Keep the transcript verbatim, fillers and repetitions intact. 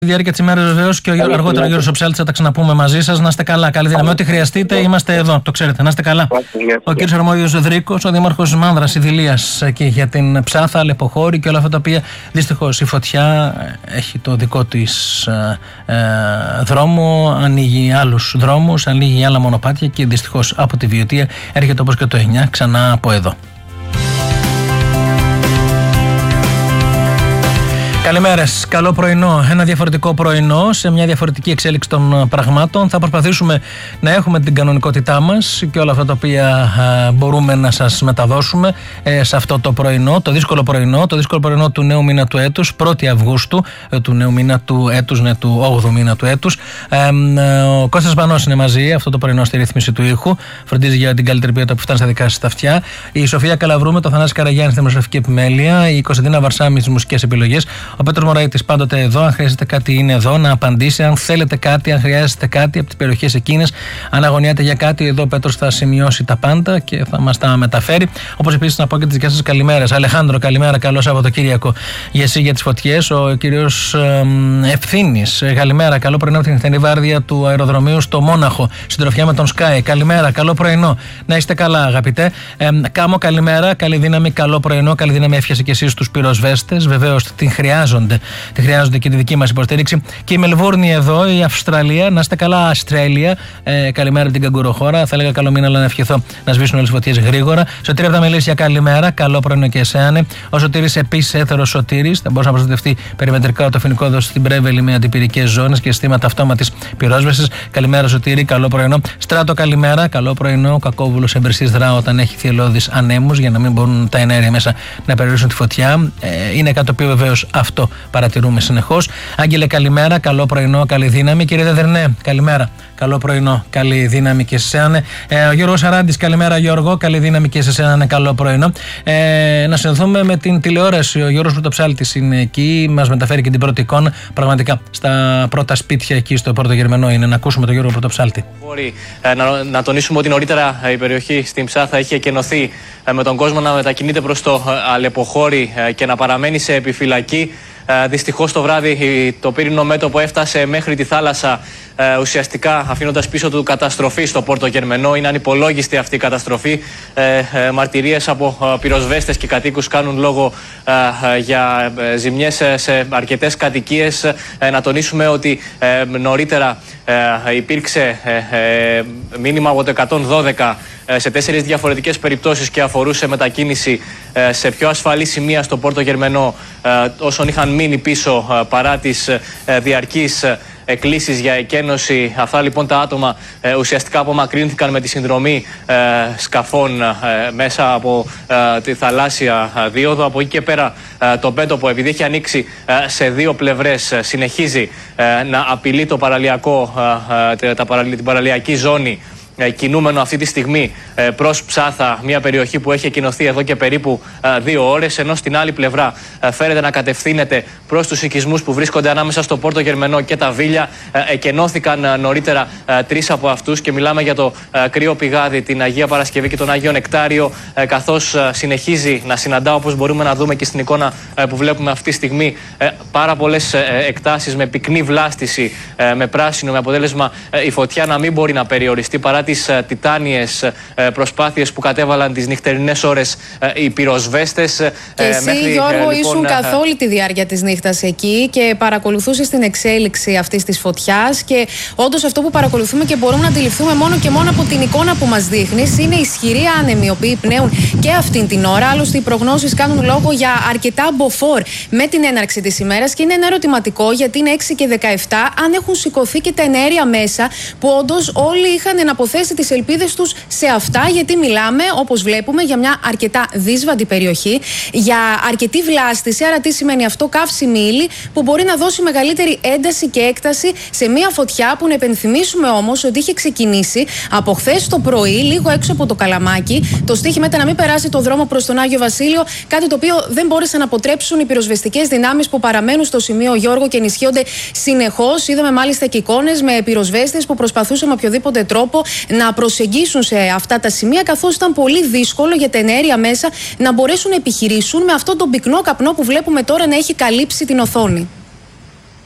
Στη διάρκεια της ημέρας βεβαίως και ο, αργότερα ο Γιώργος Οψάλτης θα τα ξαναπούμε μαζί σας. Να είστε καλά. Καλή δύναμη. Ό,τι χρειαστείτε είμαστε εδώ. Το ξέρετε. Να είστε καλά. Ο κύριος Αρμόδιος Δρίκος, ο δήμαρχος Μάνδρας Ιδηλίας, και για την Ψάθα, Αλεποχώρη και όλα αυτά τα οποία δυστυχώς η φωτιά έχει το δικό της ε, ε, δρόμο, ανοίγει άλλους δρόμους, ανοίγει άλλα μονοπάτια και δυστυχώς από τη Βιωτία έρχεται όπως και το εννιά ξανά από εδώ. Καλημέρες, καλό πρωινό. Ένα διαφορετικό πρωινό σε μια διαφορετική εξέλιξη των πραγμάτων. Θα προσπαθήσουμε να έχουμε την κανονικότητά μας και όλα αυτά τα οποία α, μπορούμε να σας μεταδώσουμε ε, σε αυτό το πρωινό, το δύσκολο πρωινό, το δύσκολο πρωινό του νέου μήνα του έτους, πρώτη Αυγούστου, ε, του νέου μήνα του έτους, ναι, του όγδοου μήνα του έτους. Ε, ε, ο Κώστας Πανός είναι μαζί αυτό το πρωινό στη ρύθμιση του ήχου. Φροντίζει για την καλύτερη ποιότητα που φτάνει στα δικά σας τα αυτιά. Η Σοφία Καλαβρού με το Θανάση Καραγιάννη στη δημοσιογραφική επιμέλεια. Η Κωνσταντίνα Βαρσάμι στις μουσικές επιλογές. Ο Πέτρος Μωραήτης πάντοτε εδώ. Αν χρειάζεται κάτι, είναι εδώ να απαντήσει. Αν θέλετε κάτι, αν χρειάζεται κάτι από τις περιοχές εκείνες, αν αγωνιάτε για κάτι, εδώ ο Πέτρος θα σημειώσει τα πάντα και θα μας τα μεταφέρει. Όπως επίσης να πω και τις δικές σας καλημέρες. Αλεχάνδρο, καλημέρα, καλό Σαββατοκύριακο για εσύ για τις φωτιές. Ο κύριος Ευθύνης, καλημέρα, καλό πρωινό από την νυχτερινή βάρδια του αεροδρομίου στο Μόναχο. Συντροφιά με τον Sky, καλημέρα, καλό πρωινό. Να είστε καλά, αγαπητέ. Ε, Κάμο, καλημέρα, καλή δύναμη, καλό πρωινό, καλή δύναμη εύχεσαι και εσείς στους πυροσβέστες. Βεβαίως την χρειάζονται. Τη χρειάζονται και τη δική μας υποστήριξη. Και η Μελβούρνη εδώ, η Αυστραλία. Να είστε καλά, Αυστραλία. Ε, καλημέρα την καγκουροχώρα. Θα έλεγα καλό μήνα, αλλά να ευχηθώ να σβήσουν όλες τις φωτιές γρήγορα. Σωτήρη από τα Μελίσια, καλημέρα. Καλό πρωινό και εσένα. Ο Σωτήρης επίσης έθερος Σωτήρης. Θα μπορούσε να προστατευτεί περιμετρικά το φοινικό δόση στην Πρέβελη με αντιπυρικές ζώνες και συστήματα αυτόματης πυρόσβεσης. Καλημέρα, Σωτήρη. Καλό πρωινό. Στράτο, καλημέρα. Καλό πρωινό. Ο Κακόβουλος εμπριστής δρά όταν έχει θυελλώδεις ανέμους για να μην μπορούν τα ενέργεια μέσα να περιορίσουν τη φωτιά. Ε, είναι κάτι το οποίο βεβαίως αυτό παρατηρούμε συνεχώς. Άγγελε, καλημέρα, καλό πρωινό, καλή δύναμη. Κύριε Δεδερνέ, καλημέρα, καλό πρωινό, καλή δύναμη και σε εσένα. Ε, ο Γιώργος Αράντης, καλημέρα Γιώργο, καλή δύναμη και σε εσένα, καλό πρωινό. Ε, να συνδεθούμε με την τηλεόραση. Ο Γιώργος Πρωτοψάλτης είναι εκεί, μας μεταφέρει και την πρώτη εικόνα. Πραγματικά στα πρώτα σπίτια εκεί στο Πόρτο Γερμανό είναι. Να ακούσουμε τον Γιώργο Πρωτοψάλτη. Μπορεί ε, να, να τονίσουμε ότι νωρίτερα η περιοχή στην Ψάθα είχε εκενωθεί ε, με τον κόσμο να μετακινείται προς το ε, Αλεποχώρη ε, και να παραμένει σε επιφυλακή. Ε, δυστυχώς το βράδυ το πύρινο μέτωπο έφτασε μέχρι τη θάλασσα, ε, ουσιαστικά αφήνοντας πίσω του καταστροφή στο Πόρτο Γερμενό. Είναι ανυπολόγιστη αυτή η καταστροφή. Ε, ε, μαρτυρίες από ε, πυροσβέστες και κατοίκους κάνουν λόγο ε, ε, για ε, ζημιές σε αρκετές κατοικίες. Ε, να τονίσουμε ότι ε, νωρίτερα ε, υπήρξε ε, ε, μήνυμα από το εκατόν δώδεκα σε τέσσερις διαφορετικές περιπτώσεις και αφορούσε μετακίνηση σε πιο ασφαλή σημεία στο Πόρτο Γερμενό όσων είχαν μείνει πίσω παρά τις διαρκείς εκκλήσεις για εκένωση. Αυτά λοιπόν τα άτομα ε, ουσιαστικά απομακρύνθηκαν με τη συνδρομή ε, σκαφών ε, μέσα από ε, τη θαλάσσια δίωδο. Από εκεί και πέρα ε, το μέτωπο, επειδή έχει ανοίξει ε, σε δύο πλευρές, ε, συνεχίζει ε, να απειλεί το παραλιακό, ε, τα παραλ, την παραλιακή ζώνη, κινούμενο αυτή τη στιγμή προς Ψάθα, μια περιοχή που έχει εκκοινωθεί εδώ και περίπου δύο ώρες, ενώ στην άλλη πλευρά φέρεται να κατευθύνεται προς τους οικισμούς που βρίσκονται ανάμεσα στο Πόρτο Γερμενό και τα Βίλια. Εκενώθηκαν νωρίτερα τρεις από αυτούς και μιλάμε για το κρύο πηγάδι, την Αγία Παρασκευή και τον Άγιο Νεκτάριο, καθώς συνεχίζει να συναντά, όπως μπορούμε να δούμε και στην εικόνα που βλέπουμε αυτή τη στιγμή, πάρα πολλές εκτάσεις με πυκνή βλάστηση, με πράσινο, με αποτέλεσμα η φωτιά να μην μπορεί να περιοριστεί παρά τις uh, τιτάνιες uh, προσπάθειες που κατέβαλαν τις νυχτερινές ώρες uh, οι πυροσβέστες. Και εσύ, μέχρι, Γιώργο, uh, λοιπόν, ήσουν uh, καθ' όλη τη διάρκεια της νύχτας εκεί και παρακολουθούσες την εξέλιξη αυτής της φωτιάς, και όντως αυτό που παρακολουθούμε και μπορούμε να αντιληφθούμε μόνο και μόνο από την εικόνα που μας δείχνεις είναι ισχυροί άνεμοι, οι οποίοι πνέουν και αυτήν την ώρα. Άλλωστε, οι προγνώσεις κάνουν λόγο για αρκετά μποφόρ με την έναρξη της ημέρας, και είναι ένα ερωτηματικό γιατί είναι έξι και δεκαεπτά αν έχουν σηκωθεί και τα εναέρια μέσα, που όντως όλοι είχαν εναποθέσει τις ελπίδες τους σε αυτά, γιατί μιλάμε, όπως βλέπουμε, για μια αρκετά δύσβατη περιοχή, για αρκετή βλάστηση. Άρα τι σημαίνει αυτό? Καύσιμη ύλη που μπορεί να δώσει μεγαλύτερη ένταση και έκταση σε μια φωτιά που, να επενθυμίσουμε όμως ότι είχε ξεκινήσει από χθες το πρωί, λίγο έξω από το Καλαμάκι. Το στίχημα ήταν να μην περάσει το δρόμο προς τον Άγιο Βασίλειο, κάτι το οποίο δεν μπόρεσαν να αποτρέψουν οι πυροσβεστικές δυνάμεις που παραμένουν στο σημείο, Γιώργο, και ενισχύονται συνεχώς. Είδαμε μάλιστα και εικόνες με πυροσβέστες που προσπαθούσαν με οποιοδήποτε τρόπο να προσεγγίσουν σε αυτά τα σημεία, καθώς ήταν πολύ δύσκολο για τα εναέρια μέσα να μπορέσουν να επιχειρήσουν με αυτόν τον πυκνό καπνό που βλέπουμε τώρα να έχει καλύψει την οθόνη.